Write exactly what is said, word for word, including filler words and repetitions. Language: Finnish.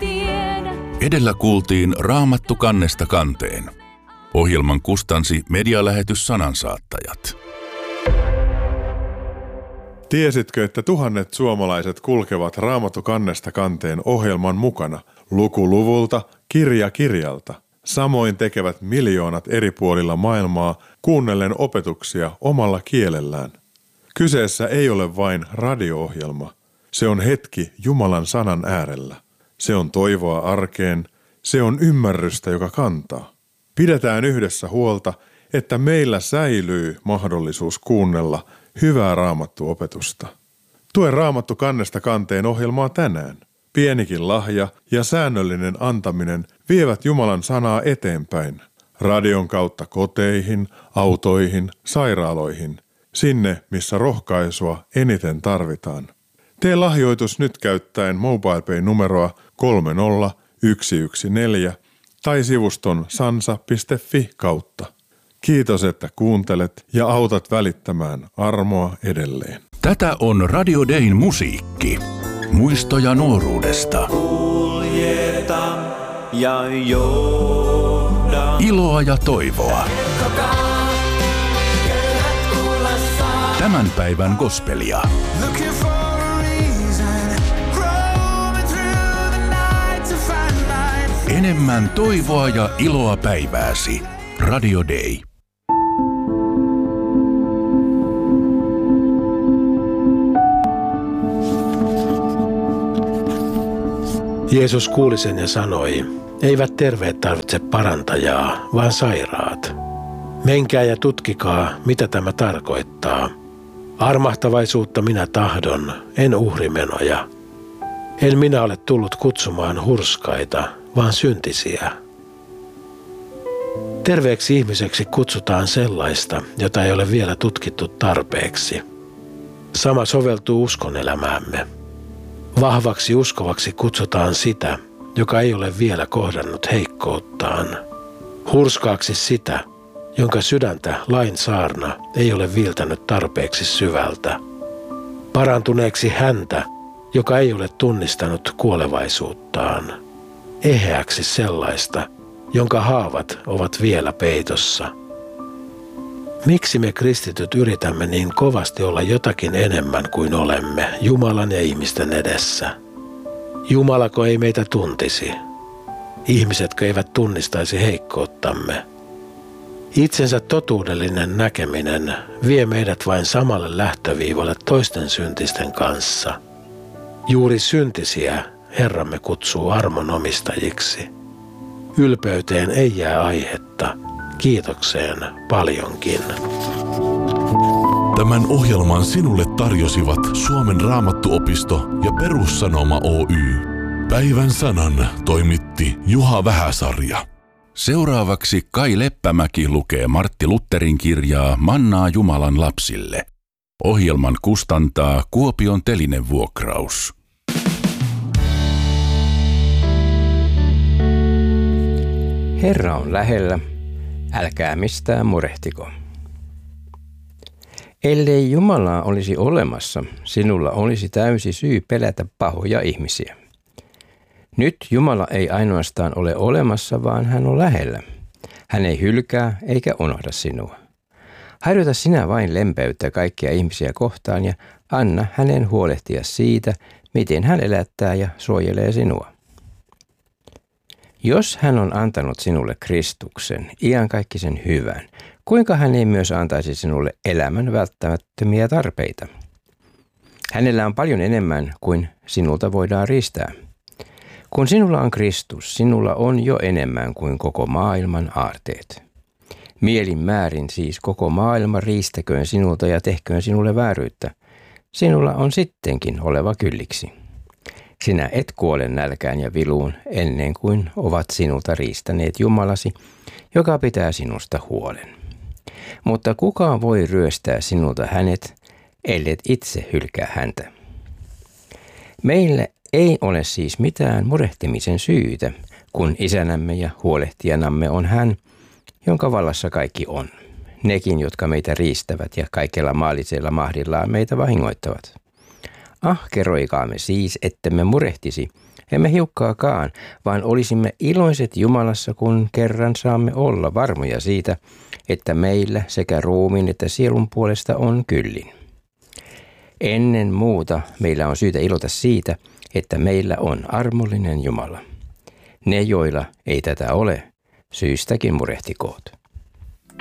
tiedä. Edellä kuultiin Raamattu kannesta kanteen. Ohjelman kustansi medialähetys Sanansaattajat. Tiesitkö, että tuhannet suomalaiset kulkevat Raamattu kannesta kanteen ohjelman mukana luku luvulta, kirja kirjalta? Samoin tekevät miljoonat eri puolilla maailmaa kuunnellen opetuksia omalla kielellään. Kyseessä ei ole vain radio-ohjelma. Se on hetki Jumalan sanan äärellä. Se on toivoa arkeen. Se on ymmärrystä, joka kantaa. Pidetään yhdessä huolta, että meillä säilyy mahdollisuus kuunnella hyvää raamattuopetusta. Tue Raamattu kannesta kanteen ohjelmaa tänään. Pienikin lahja ja säännöllinen antaminen vievät Jumalan sanaa eteenpäin. Radion kautta koteihin, autoihin, sairaaloihin. Sinne, missä rohkaisua eniten tarvitaan. Tee lahjoitus nyt käyttäen MobilePay-numeroa kolme nolla yksi yksi neljä tai sivuston sansa piste fi kautta. Kiitos, että kuuntelet ja autat välittämään armoa edelleen. Tätä on Radio Dayn musiikki. Muistoja nuoruudesta. Kuljeta ja johda. Iloa ja toivoa. Tämän päivän gospelia. Enemmän toivoa ja iloa päivääsi. Radio Day. Jeesus kuuli sen ja sanoi, eivät terveet tarvitse parantajaa, vaan sairaat. Menkää ja tutkikaa, mitä tämä tarkoittaa. Armahtavaisuutta minä tahdon, en uhrimenoja. En minä ole tullut kutsumaan hurskaita, vaan syntisiä. Terveeksi ihmiseksi kutsutaan sellaista, jota ei ole vielä tutkittu tarpeeksi. Sama soveltuu uskonelämäämme. Vahvaksi uskovaksi kutsutaan sitä, joka ei ole vielä kohdannut heikkouttaan. Hurskaaksi sitä, jonka sydäntä lain saarna ei ole viiltänyt tarpeeksi syvältä. Parantuneeksi häntä, joka ei ole tunnistanut kuolevaisuuttaan. Eheäksi sellaista, jonka haavat ovat vielä peitossa. Miksi me kristityt yritämme niin kovasti olla jotakin enemmän kuin olemme Jumalan ja ihmisten edessä? Jumalako ei meitä tuntisi? Ihmisetkö eivät tunnistaisi heikkouttamme? Itsensä totuudellinen näkeminen vie meidät vain samalle lähtöviivalle toisten syntisten kanssa. Juuri syntisiä Herramme kutsuu armon omistajiksi. Ylpeyteen ei jää aihetta, kiitokseen paljonkin. Tämän ohjelman sinulle tarjosivat Suomen Raamattuopisto ja Perussanoma Oy. Päivän sanan toimitti Juha Vähäsarja. Seuraavaksi Kai Leppämäki lukee Martti Lutherin kirjaa Mannaa Jumalan lapsille. Ohjelman kustantaa Kuopion Telinevuokraus. Herra on lähellä, älkää mistään murehtiko. Ellei Jumalaa olisi olemassa, sinulla olisi täysi syy pelätä pahoja ihmisiä. Nyt Jumala ei ainoastaan ole olemassa, vaan hän on lähellä. Hän ei hylkää eikä unohda sinua. Harjoita sinä vain lempeyttä kaikkia ihmisiä kohtaan ja anna hänen huolehtia siitä, miten hän elättää ja suojelee sinua. Jos hän on antanut sinulle Kristuksen, iankaikkisen hyvän, kuinka hän ei myös antaisi sinulle elämän välttämättömiä tarpeita? Hänellä on paljon enemmän kuin sinulta voidaan riistää. Kun sinulla on Kristus, sinulla on jo enemmän kuin koko maailman aarteet. Mielin määrin siis koko maailma riistäköön sinulta ja tehköön sinulle vääryyttä. Sinulla on sittenkin oleva kylliksi. Sinä et kuole nälkään ja viluun ennen kuin ovat sinulta riistäneet Jumalasi, joka pitää sinusta huolen. Mutta kuka voi ryöstää sinulta hänet, ellet itse hylkää häntä? Meille ei ole siis mitään murehtimisen syytä, kun isänämme ja huolehtijanamme on hän, jonka vallassa kaikki on. Nekin, jotka meitä riistävät ja kaikella maallisella mahdillaan meitä vahingoittavat. Ahkeroikaamme siis, ettemme murehtisi, emme hiukkaakaan, vaan olisimme iloiset Jumalassa, kun kerran saamme olla varmoja siitä, että meillä sekä ruumiin että sielun puolesta on kyllin. Ennen muuta meillä on syytä ilota siitä, että meillä on armollinen Jumala. Ne, joilla ei tätä ole, syystäkin murehtikoot.